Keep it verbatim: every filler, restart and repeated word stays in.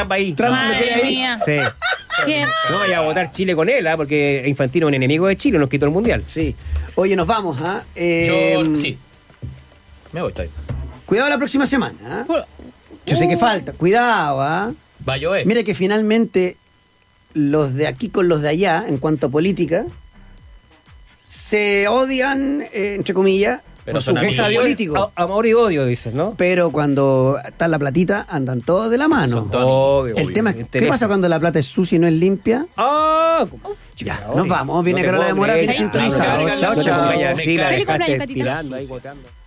Trump ahí. Trump no, le tiene ahí. Mía. Sí. ¿Qué? No vaya a votar Chile con él, ¿ah? Porque Infantino es un enemigo de Chile, nos quitó el mundial. Sí. Oye, nos vamos, ¿ah? Eh, Yo, sí. Me voy, está bien. Cuidado la próxima semana, ¿ah? Yo sé que falta. Cuidado, ¿ah? Va a llover. Mira que finalmente los de aquí con los de allá, en cuanto a política, se odian, eh, entre comillas, Pero por son su amigos. cosa político. A- Amor y odio, dices, ¿no? Pero cuando está la platita, andan todos de la mano. Son todos Obvio, El obvio, tema me es, ¿qué interesa. pasa cuando la plata es sucia y no es limpia? Ah, Ya, nos vamos. Viene Carola de Mora, Mora, bien sintonizado. Chao, Chao, chao. Así la Me dejaste Feliz cumpleaños, Catita. tirando ahí, botando.